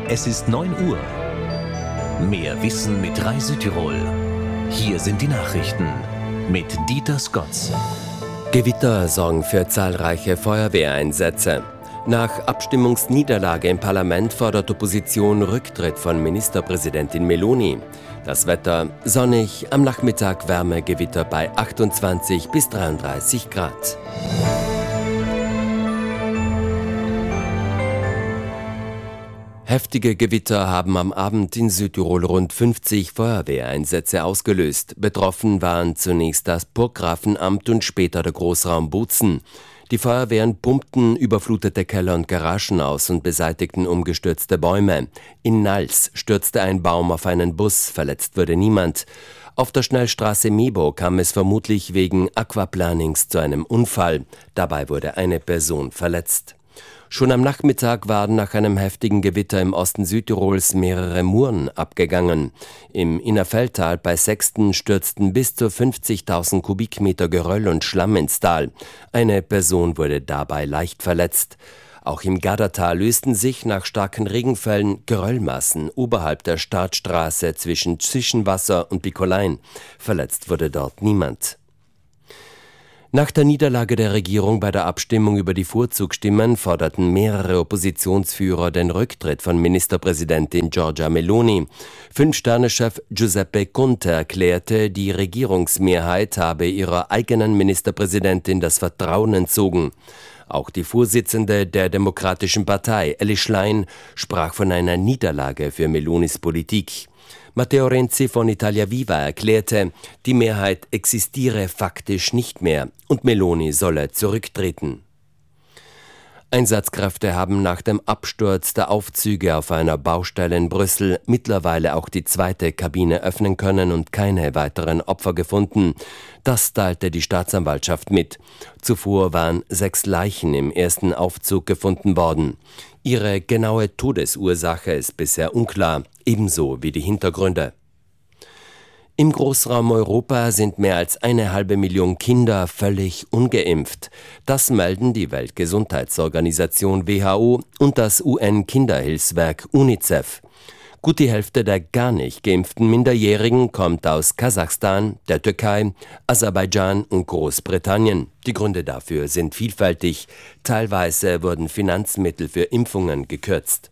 Es ist 9 Uhr. Mehr Wissen mit Rai Südtirol. Hier sind die Nachrichten mit Dieter Scotts. Gewitter sorgen für zahlreiche Feuerwehreinsätze. Nach Abstimmungsniederlage im Parlament fordert Opposition Rücktritt von Ministerpräsidentin Meloni. Das Wetter sonnig, am Nachmittag Wärmegewitter bei 28 bis 33 Grad. Heftige Gewitter haben am Abend in Südtirol rund 50 Feuerwehreinsätze ausgelöst. Betroffen waren zunächst das Burggrafenamt und später der Großraum Bozen. Die Feuerwehren pumpten überflutete Keller und Garagen aus und beseitigten umgestürzte Bäume. In Nals stürzte ein Baum auf einen Bus, verletzt wurde niemand. Auf der Schnellstraße Mebo kam es vermutlich wegen Aquaplanings zu einem Unfall. Dabei wurde eine Person verletzt. Schon am Nachmittag waren nach einem heftigen Gewitter im Osten Südtirols mehrere Muren abgegangen. Im Innerfeldtal bei Sexten stürzten bis zu 50.000 Kubikmeter Geröll und Schlamm ins Tal. Eine Person wurde dabei leicht verletzt. Auch im Gardatal lösten sich nach starken Regenfällen Geröllmassen oberhalb der Startstraße zwischen Zwischenwasser und Bikolein. Verletzt wurde dort niemand. Nach der Niederlage der Regierung bei der Abstimmung über die Vorzugsstimmen forderten mehrere Oppositionsführer den Rücktritt von Ministerpräsidentin Giorgia Meloni. Fünf-Sterne-Chef Giuseppe Conte erklärte, die Regierungsmehrheit habe ihrer eigenen Ministerpräsidentin das Vertrauen entzogen. Auch die Vorsitzende der Demokratischen Partei, Elly Schlein, sprach von einer Niederlage für Melonis Politik. Matteo Renzi von Italia Viva erklärte, die Mehrheit existiere faktisch nicht mehr und Meloni solle zurücktreten. Einsatzkräfte haben nach dem Absturz der Aufzüge auf einer Baustelle in Brüssel mittlerweile auch die zweite Kabine öffnen können und keine weiteren Opfer gefunden. Das teilte die Staatsanwaltschaft mit. Zuvor waren 6 Leichen im ersten Aufzug gefunden worden. Ihre genaue Todesursache ist bisher unklar, ebenso wie die Hintergründe. Im Großraum Europa sind mehr als 1,5 Million Kinder völlig ungeimpft. Das melden die Weltgesundheitsorganisation WHO und das UN-Kinderhilfswerk UNICEF. Gut die Hälfte der gar nicht geimpften Minderjährigen kommt aus Kasachstan, der Türkei, Aserbaidschan und Großbritannien. Die Gründe dafür sind vielfältig. Teilweise wurden Finanzmittel für Impfungen gekürzt.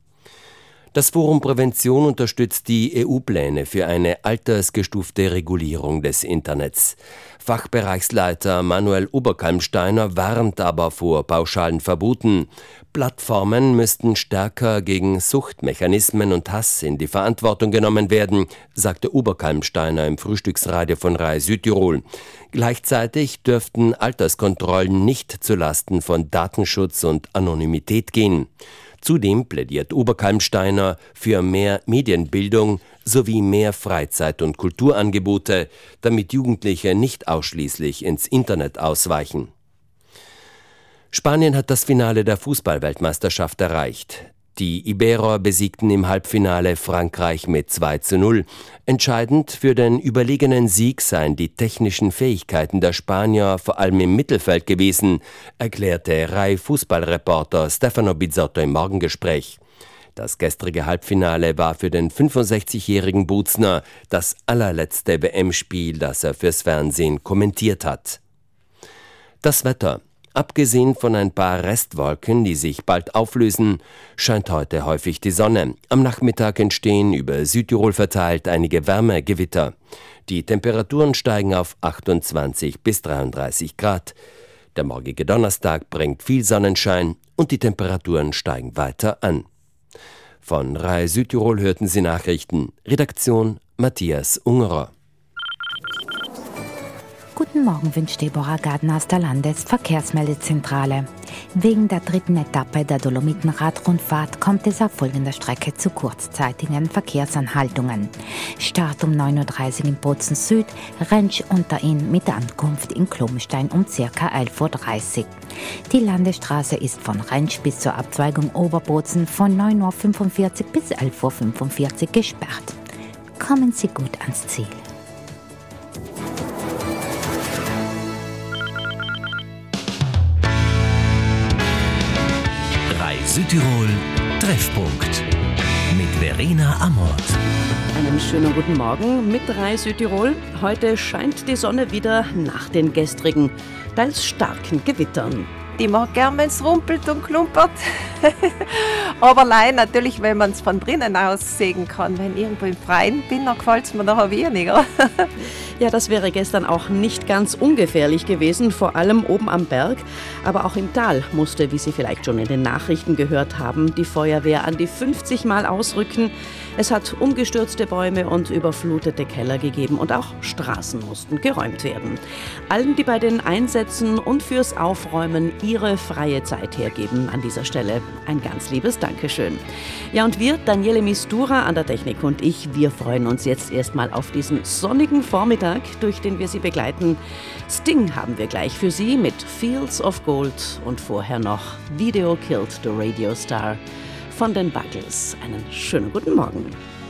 Das Forum Prävention unterstützt die EU-Pläne für eine altersgestufte Regulierung des Internets. Fachbereichsleiter Manuel Oberkalmsteiner warnt aber vor pauschalen Verboten. Plattformen müssten stärker gegen Suchtmechanismen und Hass in die Verantwortung genommen werden, sagte Oberkalmsteiner im Frühstücksradio von Rai Südtirol. Gleichzeitig dürften Alterskontrollen nicht zulasten von Datenschutz und Anonymität gehen. Zudem plädiert Oberkalmsteiner für mehr Medienbildung sowie mehr Freizeit- und Kulturangebote, damit Jugendliche nicht ausschließlich ins Internet ausweichen. Spanien hat das Finale der Fußball-Weltmeisterschaft erreicht. Die Iberer besiegten im Halbfinale Frankreich mit 2:0. Entscheidend für den überlegenen Sieg seien die technischen Fähigkeiten der Spanier vor allem im Mittelfeld gewesen, erklärte Rai-Fußballreporter Stefano Bizzotto im Morgengespräch. Das gestrige Halbfinale war für den 65-jährigen Bozner das allerletzte WM-Spiel, das er fürs Fernsehen kommentiert hat. Das Wetter. Abgesehen von ein paar Restwolken, die sich bald auflösen, scheint heute häufig die Sonne. Am Nachmittag entstehen über Südtirol verteilt einige Wärmegewitter. Die Temperaturen steigen auf 28 bis 33 Grad. Der morgige Donnerstag bringt viel Sonnenschein und die Temperaturen steigen weiter an. Von Rai Südtirol hörten Sie Nachrichten. Redaktion Matthias Ungerer. Guten Morgen wünscht Deborah Gardner aus der Landesverkehrsmeldezentrale. Wegen der 3. Etappe der Dolomitenradrundfahrt kommt es auf folgender Strecke zu kurzzeitigen Verkehrsanhaltungen. Start um 9:30 Uhr in Bozen Süd, Rentsch unter Inn mit Ankunft in Klomstein um ca. 11:30 Uhr. Die Landesstraße ist von Rentsch bis zur Abzweigung Oberbozen von 9:45 Uhr bis 11:45 Uhr gesperrt. Kommen Sie gut ans Ziel. Südtirol Treffpunkt mit Verena Amort. Einen schönen guten Morgen mit 3 Südtirol. Heute scheint die Sonne wieder nach den gestrigen, teils starken Gewittern. Ich mag gern, wenn es rumpelt und klumpert. Aber nein, natürlich, wenn man es von drinnen aus sehen kann. Wenn ich irgendwo im Freien bin, dann gefällt es mir nachher weniger. Ja, das wäre gestern auch nicht ganz ungefährlich gewesen, vor allem oben am Berg. Aber auch im Tal musste, wie Sie vielleicht schon in den Nachrichten gehört haben, die Feuerwehr an die 50 Mal ausrücken. Es hat umgestürzte Bäume und überflutete Keller gegeben und auch Straßen mussten geräumt werden. Allen, die bei den Einsätzen und fürs Aufräumen ihre freie Zeit hergeben, an dieser Stelle ein ganz liebes Dankeschön. Ja, und wir, Daniele Mistura an der Technik und ich, wir freuen uns jetzt erstmal auf diesen sonnigen Vormittag, durch den wir Sie begleiten. Sting haben wir gleich für Sie mit Fields of Gold und vorher noch Video Killed the Radio Star von den Buggles. Einen schönen guten Morgen.